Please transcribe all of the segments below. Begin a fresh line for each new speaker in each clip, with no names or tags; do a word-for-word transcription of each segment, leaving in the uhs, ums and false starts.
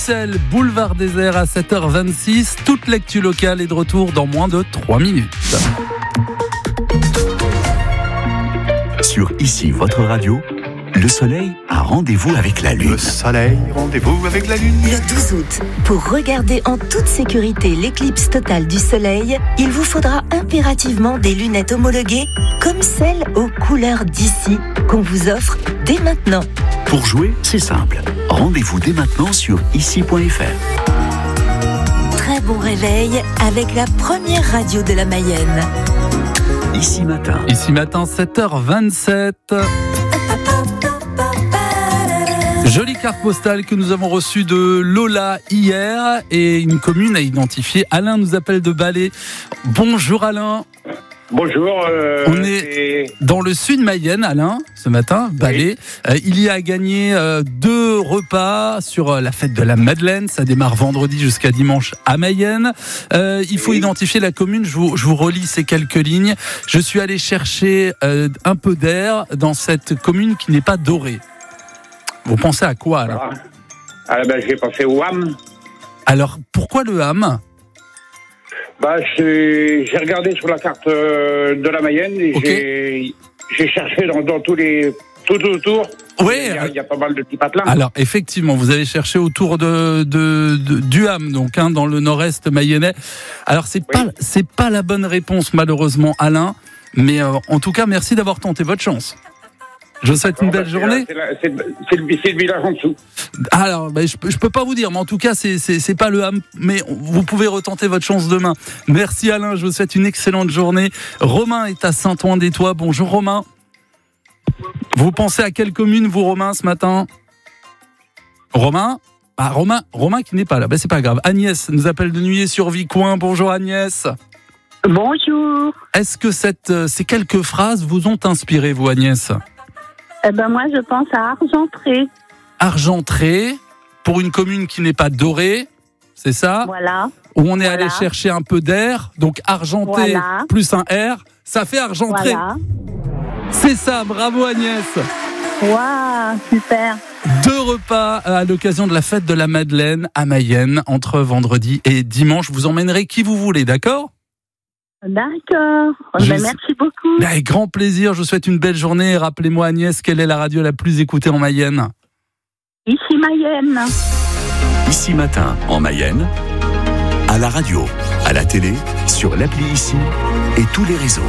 Bruxelles, boulevard désert à sept heures vingt-six. Toute l'actu locale est de retour dans moins de trois minutes.
Sur Ici, votre radio, le soleil a rendez-vous avec la lune.
Le soleil, rendez-vous avec la lune.
Le douze août, pour regarder en toute sécurité l'éclipse totale du soleil, il vous faudra impérativement des lunettes homologuées comme celles aux couleurs d'ici qu'on vous offre dès maintenant.
Pour jouer, c'est simple. Rendez-vous dès maintenant sur ici point f r.
Très bon réveil avec la première radio de la Mayenne.
Ici matin.
Ici matin, sept heures vingt-sept. Jolie carte postale que nous avons reçue de Lola hier et une commune à identifier. Alain nous appelle de Ballet. Bonjour Alain.
Bonjour. Euh,
On est dans le sud Mayenne, Alain, ce matin, Ballet. Oui. Euh, il y a gagné euh, deux repas sur euh, la fête de la Madeleine. Ça démarre vendredi jusqu'à dimanche à Mayenne. Euh, il faut oui. identifier la commune. Je vous, je vous relis ces quelques lignes. Je suis allé chercher euh, un peu d'air dans cette commune qui n'est pas dorée. Vous pensez à quoi, Alain ?
Ah, ben, j'ai pensé au Ham.
Alors, pourquoi le Ham ?
Bah, j'ai, j'ai regardé sur la carte euh, de la Mayenne et
okay.
j'ai, j'ai cherché dans, dans tous les tout autour.
Oui,
il y, a, il y a pas mal de petits patelins.
Alors effectivement, vous avez cherché autour de, de, de du Ham, donc hein, dans le nord-est mayennais. Alors c'est oui. pas c'est pas la bonne réponse malheureusement, Alain, mais euh, en tout cas merci d'avoir tenté votre chance. Je vous souhaite une belle
bah,
journée.
C'est, la, c'est, le, c'est, le, c'est le village en dessous.
Alors, bah, je, je peux pas vous dire, mais en tout cas, c'est, c'est, c'est pas le Ham, mais vous pouvez retenter votre chance demain. Merci Alain, je vous souhaite une excellente journée. Romain est à Saint-Ouen-des-Tois. Bonjour Romain. Vous pensez à quelle commune, vous Romain, ce matin ? Romain ? Ah, Romain, Romain qui n'est pas là. Ben, c'est pas grave. Agnès nous appelle de Nuillé-sur-Vicoin. Bonjour Agnès.
Bonjour.
Est-ce que cette, ces quelques phrases vous ont inspiré, vous Agnès ?
Eh ben moi, je pense à Argentré.
Argentré, pour une commune qui n'est pas dorée, c'est ça ?
Voilà.
Où on est
voilà.
allé chercher un peu d'air, donc argenté
voilà.
plus un R, ça fait Argentré.
Voilà.
C'est ça, bravo Agnès.
Waouh, super.
Deux repas à l'occasion de la fête de la Madeleine à Mayenne, entre vendredi et dimanche. Vous emmènerez qui vous voulez, d'accord ?
D'accord.
Je...
Ben, merci beaucoup.
Ben, avec grand plaisir. Je vous souhaite une belle journée. Rappelez-moi, Agnès, quelle est la radio la plus écoutée en Mayenne ?
Ici Mayenne.
Ici matin en Mayenne, à la radio, à la télé, sur l'appli Ici et tous les réseaux.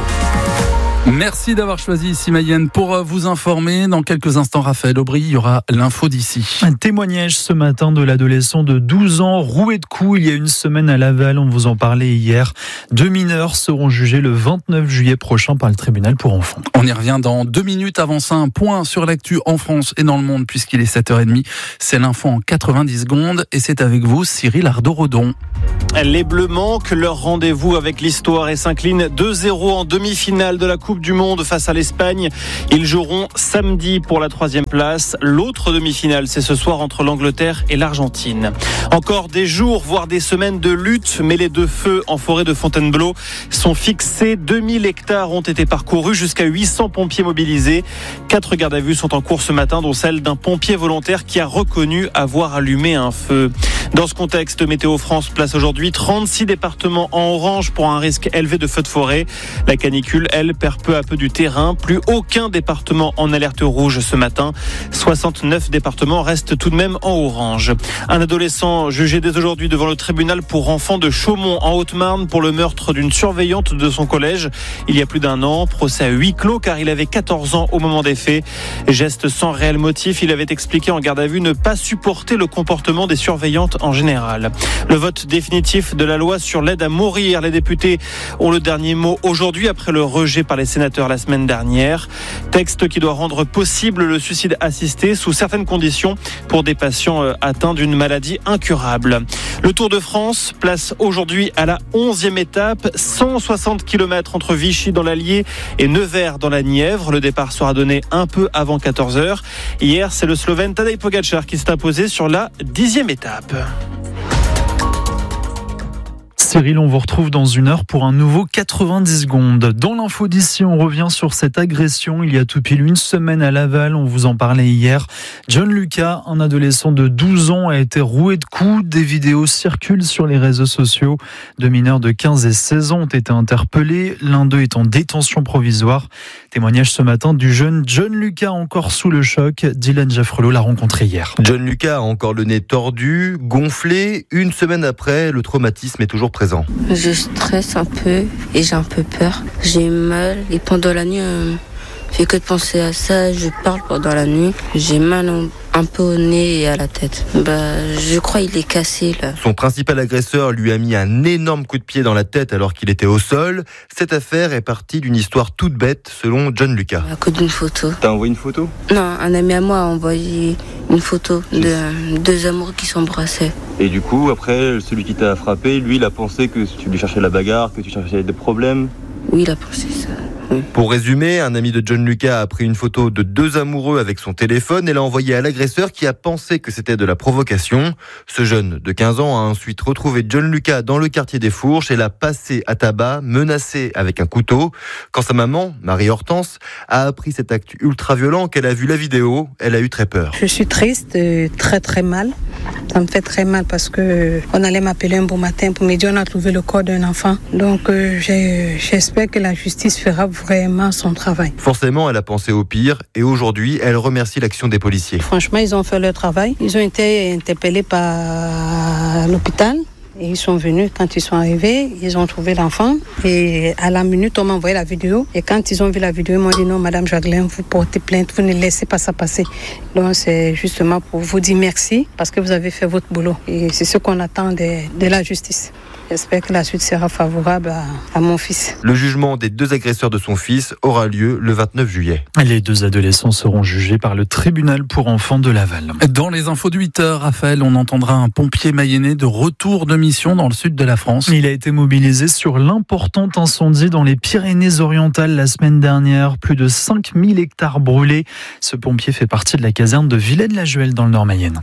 Merci d'avoir choisi Ici Mayenne pour vous informer. Dans quelques instants, Raphaël Aubry, il y aura l'info d'ici.
Un témoignage ce matin de l'adolescent de douze ans roué de coups il y a une semaine à Laval. On vous en parlait hier. Deux mineurs seront jugés le vingt-neuf juillet prochain par le tribunal pour enfants.
On y revient dans deux minutes. Avant ça, un point sur l'actu en France et dans le monde puisqu'il est sept heures trente. C'est l'info en quatre-vingt-dix secondes et c'est avec vous, Cyril Ardo-Rodon.
Les Bleus manquent leur rendez-vous avec l'histoire et s'inclinent deux zéro en demi-finale de la Coupe du Monde face à l'Espagne. Ils joueront samedi pour la troisième place. L'autre demi-finale, c'est ce soir entre l'Angleterre et l'Argentine. Encore des jours, voire des semaines de lutte, mais les deux feux en forêt de Fontainebleau sont fixés. deux mille hectares ont été parcourus, jusqu'à huit cents pompiers mobilisés. Quatre gardes à vue sont en cours ce matin, dont celle d'un pompier volontaire qui a reconnu avoir allumé un feu. Dans ce contexte, Météo France place aujourd'hui trente-six départements en orange pour un risque élevé de feux de forêt. La canicule, elle, perd peu à peu du terrain. Plus aucun département en alerte rouge ce matin. soixante-neuf départements restent tout de même en orange. Un adolescent jugé dès aujourd'hui devant le tribunal pour enfants de Chaumont en Haute-Marne pour le meurtre d'une surveillante de son collège il y a plus d'un an. Procès à huis clos car il avait quatorze ans au moment des faits. Geste sans réel motif, il avait expliqué en garde à vue ne pas supporter le comportement des surveillantes en général. Le vote définitif de la loi sur l'aide à mourir. Les députés ont le dernier mot aujourd'hui après le rejet par les sénateurs la semaine dernière. Texte qui doit rendre possible le suicide assisté sous certaines conditions pour des patients atteints d'une maladie incurable. Le Tour de France place aujourd'hui à la onzième étape, cent soixante kilomètres entre Vichy dans l'Allier et Nevers dans la Nièvre. Le départ sera donné un peu avant quatorze heures. Hier, c'est le Slovène Tadej Pogačar qui s'est imposé sur la dixième étape.
Cyril, on vous retrouve dans une heure pour un nouveau quatre-vingt-dix secondes. Dans l'info d'ici, on revient sur cette agression il y a tout pile une semaine à Laval. On vous en parlait hier. John Lucas, un adolescent de douze ans, a été roué de coups. Des vidéos circulent sur les réseaux sociaux. Deux mineurs de quinze et seize ans ont été interpellés. L'un d'eux est en détention provisoire. Témoignage ce matin du jeune John Lucas, encore sous le choc. Dylan Jaffrelot l'a rencontré hier.
John Lucas a encore le nez tordu, gonflé. Une semaine après, le traumatisme est toujours présent.
Je stresse un peu et j'ai un peu peur. J'ai mal et pendant la nuit, euh, je fais que de penser à ça. Je parle pendant la nuit. J'ai mal un peu au nez et à la tête. Bah, je crois qu'il est cassé là.
Son principal agresseur lui a mis un énorme coup de pied dans la tête alors qu'il était au sol. Cette affaire est partie d'une histoire toute bête selon John Lucas.
À cause d'une photo.
T'as envoyé une photo ?
Non, un ami à moi a envoyé une photo de deux amoureux qui s'embrassaient.
Et du coup, après, celui qui t'a frappé, lui, il a pensé que tu lui cherchais la bagarre, que tu cherchais des problèmes.
Oui, il a pensé ça. Oui.
Pour résumer, un ami de John Lucas a pris une photo de deux amoureux avec son téléphone et l'a envoyé à l'agresseur qui a pensé que c'était de la provocation. Ce jeune de quinze ans a ensuite retrouvé John Lucas dans le quartier des Fourches et l'a passé à tabac, menacé avec un couteau. Quand sa maman, Marie-Hortense, a appris cet acte ultra violent, qu'elle a vu la vidéo, elle a eu très peur.
Je suis triste, très très mal. Ça me fait très mal parce que on allait m'appeler un bon matin pour me dire on a trouvé le corps d'un enfant. Donc euh, j'ai, j'espère que la justice fera vraiment son travail.
Forcément, elle a pensé au pire et aujourd'hui, elle remercie l'action des policiers.
Franchement, ils ont fait leur travail. Ils ont été interpellés par l'hôpital. Et ils sont venus, quand ils sont arrivés, ils ont trouvé l'enfant et à la minute, on m'a envoyé la vidéo. Et quand ils ont vu la vidéo, ils m'ont dit non, Madame Jacqueline, vous portez plainte, vous ne laissez pas ça passer. Donc c'est justement pour vous dire merci parce que vous avez fait votre boulot. Et c'est ce qu'on attend de, de la justice. J'espère que la suite sera favorable à, à mon fils.
Le jugement des deux agresseurs de son fils aura lieu le vingt-neuf juillet.
Les deux adolescents seront jugés par le tribunal pour enfants de Laval.
Dans les infos de huit heures, Raphaël, on entendra un pompier mayennais de retour de mission dans le sud de la France.
Il a été mobilisé sur l'important incendie dans les Pyrénées-Orientales la semaine dernière. Plus de cinq mille hectares brûlés. Ce pompier fait partie de la caserne de Villaine-la-Juhel dans le Nord-Mayenne.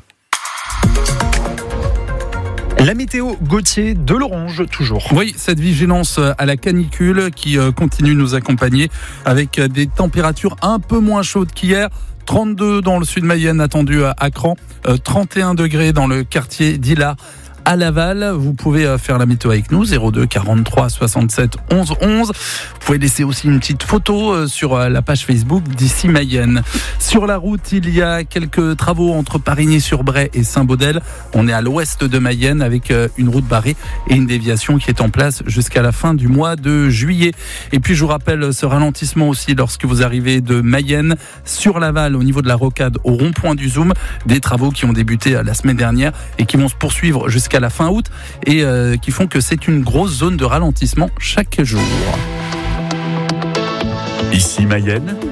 La météo, Gauthier, de l'orange, toujours.
Oui, cette vigilance à la canicule qui continue de nous accompagner avec des températures un peu moins chaudes qu'hier. trente-deux dans le sud Mayenne attendu à Cran, trente et un degrés dans le quartier d'Illard. À Laval, vous pouvez faire la météo avec nous, zéro deux quarante-trois soixante-sept onze onze. Vous pouvez laisser aussi une petite photo sur la page Facebook d'Ici Mayenne. Sur la route, il y a quelques travaux entre Parigny-sur-Bray et Saint-Baudel. On est à l'ouest de Mayenne avec une route barrée et une déviation qui est en place jusqu'à la fin du mois de juillet. Et puis je vous rappelle ce ralentissement aussi lorsque vous arrivez de Mayenne sur Laval au niveau de la rocade au rond-point du Zoom. Des travaux qui ont débuté la semaine dernière et qui vont se poursuivre jusqu'à à la fin août et euh, qui font que c'est une grosse zone de ralentissement chaque jour.
Ici Mayenne.